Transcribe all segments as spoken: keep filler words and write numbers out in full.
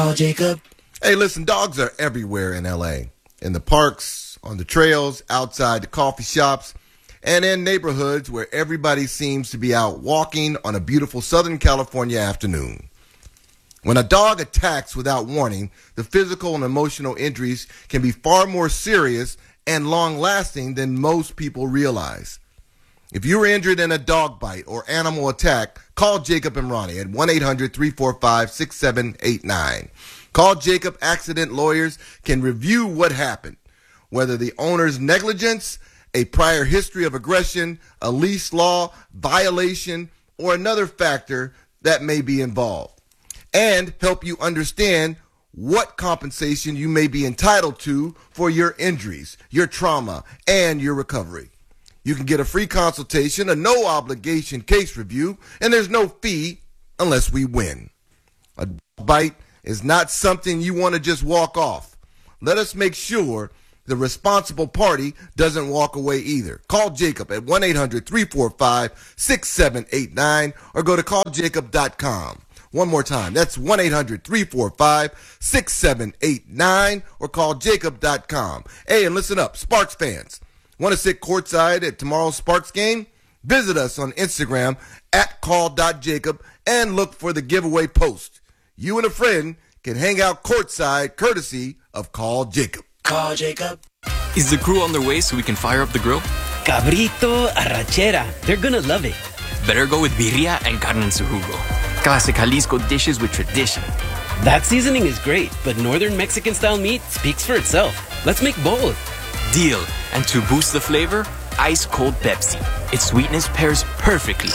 Call Jacob. Hey, listen, dogs are everywhere in L A. In the parks, on the trails, outside the coffee shops, and in neighborhoods where everybody seems to be out walking on a beautiful Southern California afternoon. When a dog attacks without warning, the physical and emotional injuries can be far more serious and long-lasting than most people realize. If you're injured in a dog bite or animal attack, call Jacob and Ronnie at one eight hundred three four five six seven eight nine. Call Jacob. Accident lawyers can review what happened, whether the owner's negligence, a prior history of aggression, a leash law violation, or another factor that may be involved, and help you understand what compensation you may be entitled to for your injuries, your trauma, and your recovery. You can get a free consultation, a no-obligation case review, and there's no fee unless we win. A bite is not something you want to just walk off. Let us make sure the responsible party doesn't walk away either. Call Jacob at one eight hundred three four five six seven eight nine or go to call jacob dot com. One more time, that's one eight hundred three four five six seven eight nine or call jacob dot com. Hey, and listen up, Sparks fans. Want to sit courtside at tomorrow's Sparks game? Visit us on Instagram at call dot jacob and look for the giveaway post. You and a friend can hang out courtside courtesy of Call Jacob. Call Jacob. Is the crew on their way so we can fire up the grill? Cabrito, arrachera. They're gonna love it. Better go with birria and carne en su jugo. Classic Jalisco dishes with tradition. That seasoning is great, but Northern Mexican-style meat speaks for itself. Let's make both. Deal. And to boost the flavor, ice-cold Pepsi. Its sweetness pairs perfectly.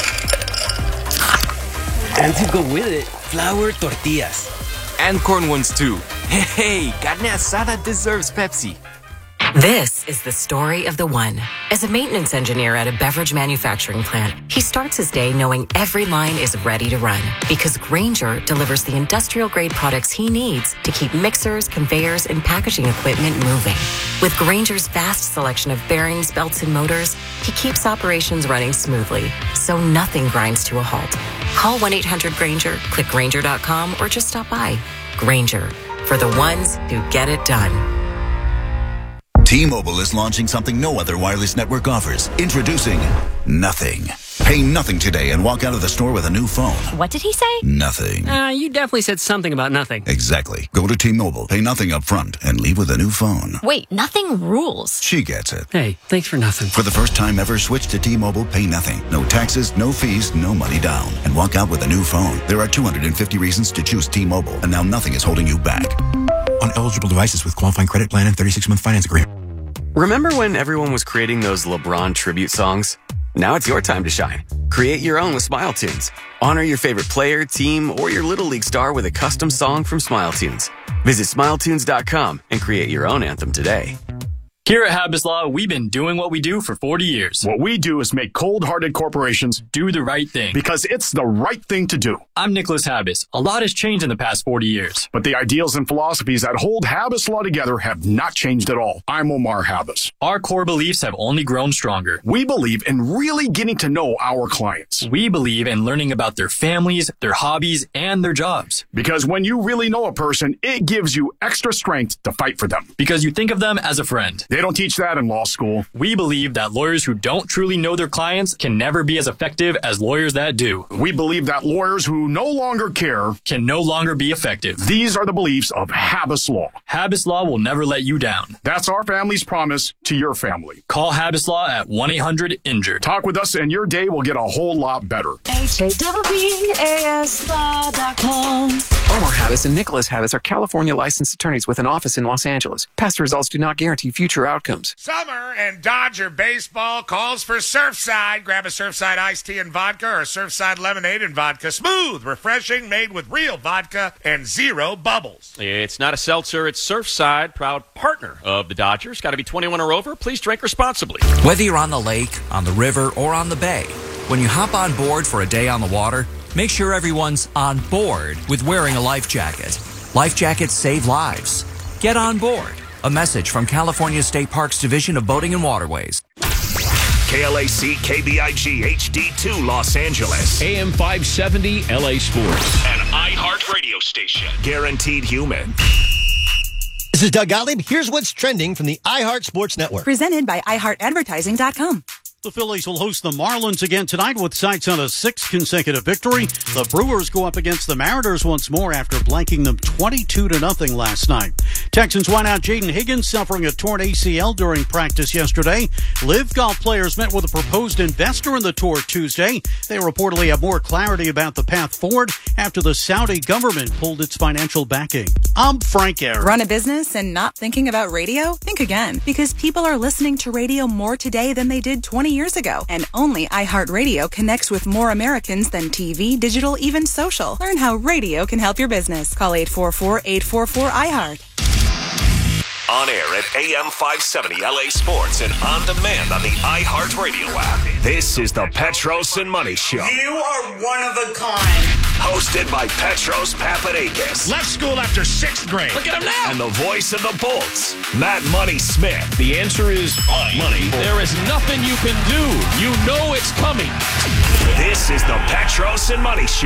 And to go with it, flour tortillas. And corn ones too. Hey, carne asada deserves Pepsi. This is the story of the one. As a maintenance engineer at a beverage manufacturing plant, he starts his day knowing every line is ready to run because Grainger delivers the industrial-grade products he needs to keep mixers, conveyors, and packaging equipment moving. With Grainger's vast selection of bearings, belts, and motors, he keeps operations running smoothly, so nothing grinds to a halt. Call one eight hundred Grainger, click Grainger dot com, or just stop by. Grainger, for the ones who get it done. T-Mobile is launching something no other wireless network offers. Introducing Nothing. Pay nothing today and walk out of the store with a new phone. What did he say? Nothing. Uh, you definitely said something about nothing. Exactly. Go to T-Mobile, pay nothing up front, and leave with a new phone. Wait, nothing rules. She gets it. Hey, thanks for nothing. For the first time ever, switch to T-Mobile, pay nothing. No taxes, no fees, no money down. And walk out with a new phone. There are two hundred fifty reasons to choose T-Mobile, and now nothing is holding you back. On eligible devices with qualifying credit plan and thirty-six month finance agreement. Remember when everyone was creating those LeBron tribute songs? Now it's your time to shine. Create your own with Smile Tunes. Honor your favorite player, team, or your Little League star with a custom song from Smile Tunes. Visit smile tunes dot com and create your own anthem today. Here at Habas Law, we've been doing what we do for forty years. What we do is make cold-hearted corporations do the right thing. Because it's the right thing to do. I'm Nicholas Habas. A lot has changed in the past forty years. But the ideals and philosophies that hold Habas Law together have not changed at all. I'm Omar Habas. Our core beliefs have only grown stronger. We believe in really getting to know our clients. We believe in learning about their families, their hobbies, and their jobs. Because when you really know a person, it gives you extra strength to fight for them. Because you think of them as a friend. They don't teach that in law school. We believe that lawyers who don't truly know their clients can never be as effective as lawyers that do. We believe that lawyers who no longer care can no longer be effective. These are the beliefs of Habas Law. Habas Law will never let you down. That's our family's promise to your family. Call Habas Law at one eight hundred injured. Talk with us and your day will get a whole lot better. H A W A S law dot com. Omar Habas and Nicholas Habas are California licensed attorneys with an office in Los Angeles. Past results do not guarantee future outcomes. Summer and Dodger baseball calls for Surfside. Grab a Surfside iced tea and vodka or Surfside lemonade and vodka. Smooth, refreshing, made with real vodka and zero bubbles. It's not a seltzer, it's Surfside, proud partner of the Dodgers. Got to be twenty-one or over. Please drink responsibly. Whether you're on the lake, on the river, or on the bay, when you hop on board for a day on the water, make sure everyone's on board with wearing a life jacket. Life jackets save lives. Get on board. A message from California State Parks Division of Boating and Waterways. K L A C K B I G H D two Los Angeles. A M five seventy L A Sports. An iHeart Radio Station. Guaranteed human. This is Doug Gottlieb. Here's what's trending from the iHeart Sports Network. Presented by i heart advertising dot com. The Phillies will host the Marlins again tonight with sights on a sixth consecutive victory. The Brewers go up against the Mariners once more after blanking them twenty-two to nothing last night. Texans wideout Jaden Higgins suffering a torn A C L during practice yesterday. Live Golf players met with a proposed investor in the tour Tuesday. They reportedly have more clarity about the path forward after the Saudi government pulled its financial backing. I'm Frank Aaron. Run a business and not thinking about radio? Think again, because people are listening to radio more today than they did twenty years ago. And only iHeartRadio connects with more Americans than T V, digital, even social. Learn how radio can help your business. Call eight four four, eight four four, iHeart. On air at A M five seventy L A Sports and on demand on the iHeartRadio app. This is the Petros and Money Show. You are one of a kind. Hosted by Petros Papadakis. Left school after sixth grade. Look at him now. And the voice of the Bolts, Matt Money Smith. The answer is money. money. There is nothing you can do. You know it's coming. This is the Petros and Money Show.